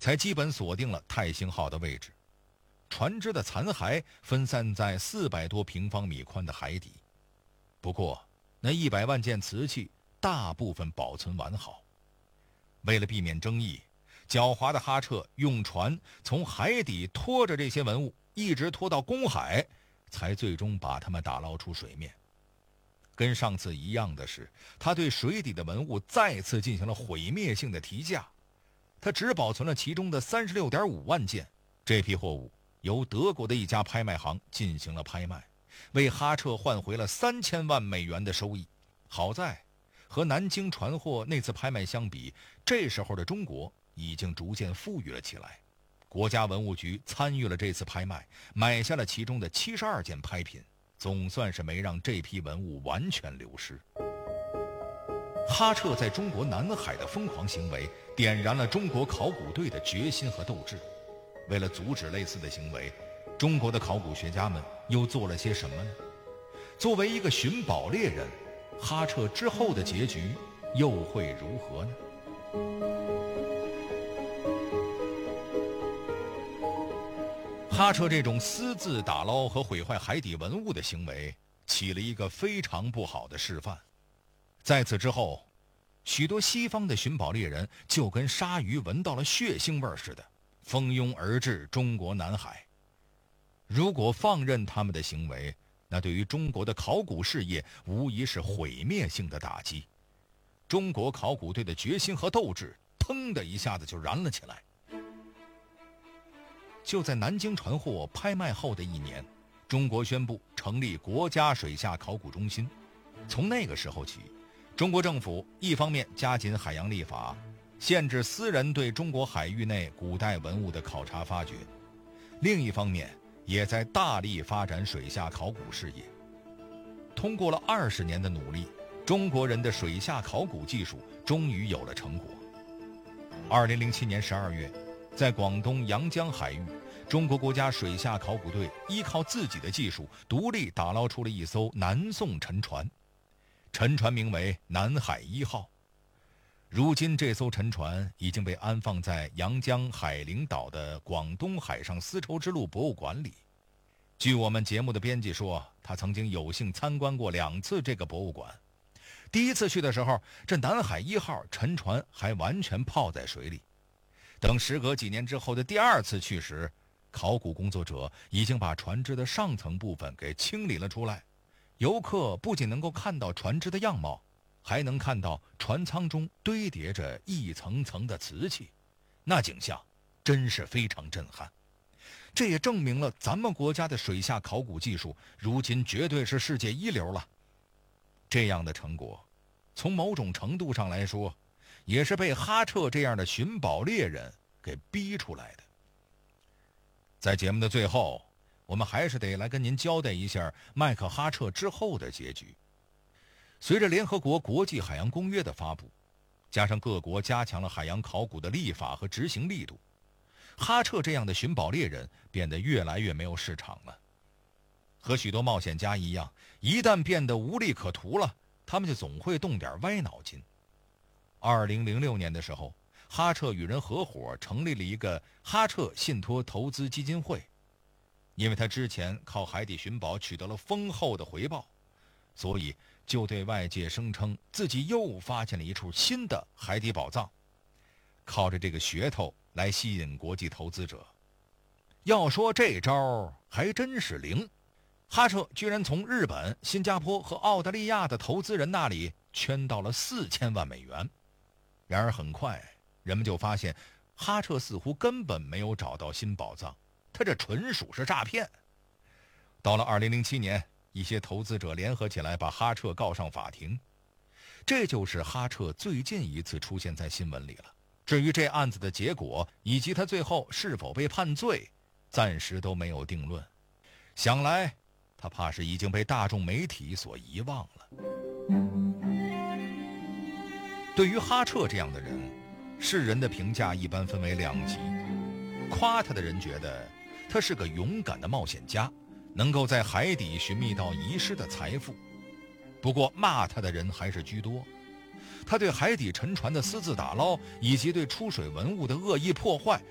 才基本锁定了泰兴号的位置。船只的残骸分散在400多平方米宽的海底，不过那100万件瓷器大部分保存完好。为了避免争议，狡猾的哈彻用船从海底拖着这些文物，一直拖到公海，才最终把它们打捞出水面。跟上次一样的是，他对水底的文物再次进行了毁灭性的提价，他只保存了其中的36.5万件。这批货物由德国的一家拍卖行进行了拍卖，为哈彻换回了3000万美元的收益。好在和南京船货那次拍卖相比，这时候的中国已经逐渐富裕了起来。国家文物局参与了这次拍卖，买下了其中的72件拍品，总算是没让这批文物完全流失。哈彻在中国南海的疯狂行为，点燃了中国考古队的决心和斗志。为了阻止类似的行为，中国的考古学家们又做了些什么呢？作为一个寻宝猎人，哈彻之后的结局又会如何呢？哈彻这种私自打捞和毁坏海底文物的行为，起了一个非常不好的示范。在此之后，许多西方的寻宝猎人就跟鲨鱼闻到了血腥味似的，蜂拥而至中国南海。如果放任他们的行为，那对于中国的考古事业无疑是毁灭性的打击。中国考古队的决心和斗志腾的一下子就燃了起来。就在南京船货拍卖后的1年，中国宣布成立国家水下考古中心。从那个时候起，中国政府一方面加紧海洋立法，限制私人对中国海域内古代文物的考察发掘，另一方面也在大力发展水下考古事业。通过了20年的努力，中国人的水下考古技术终于有了成果。2007年12月，在广东阳江海域，中国国家水下考古队依靠自己的技术，独立打捞出了一艘南宋沉船，沉船名为南海1号。如今这艘沉船已经被安放在阳江海陵岛的广东海上丝绸之路博物馆里。据我们节目的编辑说，他曾经有幸参观过2次这个博物馆。第一次去的时候，这南海1号沉船还完全泡在水里。等时隔几年之后的第2次去时，考古工作者已经把船只的上层部分给清理了出来。游客不仅能够看到船只的样貌，还能看到船舱中堆叠着一层层的瓷器，那景象真是非常震撼。这也证明了咱们国家的水下考古技术如今绝对是世界一流了。这样的成果，从某种程度上来说，也是被哈彻这样的寻宝猎人给逼出来的。在节目的最后，我们还是得来跟您交代一下麦克哈彻之后的结局。随着联合国国际海洋公约的发布，加上各国加强了海洋考古的立法和执行力度，哈彻这样的寻宝猎人变得越来越没有市场了。和许多冒险家一样，一旦变得无利可图了，他们就总会动点歪脑筋。2006年的时候，哈彻与人合伙成立了一个哈彻信托投资基金会。因为他之前靠海底寻宝取得了丰厚的回报，所以就对外界声称自己又发现了一处新的海底宝藏，靠着这个噱头来吸引国际投资者。要说这招还真是灵，哈彻居然从日本、新加坡和澳大利亚的投资人那里圈到了4000万美元。然而很快，人们就发现哈彻似乎根本没有找到新宝藏，他这纯属是诈骗。到了2007年，一些投资者联合起来把哈彻告上法庭，这就是哈彻最近一次出现在新闻里了。至于这案子的结果以及他最后是否被判罪，暂时都没有定论。想来他怕是已经被大众媒体所遗忘了。对于哈彻这样的人，世人的评价一般分为2级。夸他的人觉得他是个勇敢的冒险家，能够在海底寻觅到遗失的财富。不过骂他的人还是居多，他对海底沉船的私自打捞以及对出水文物的恶意破坏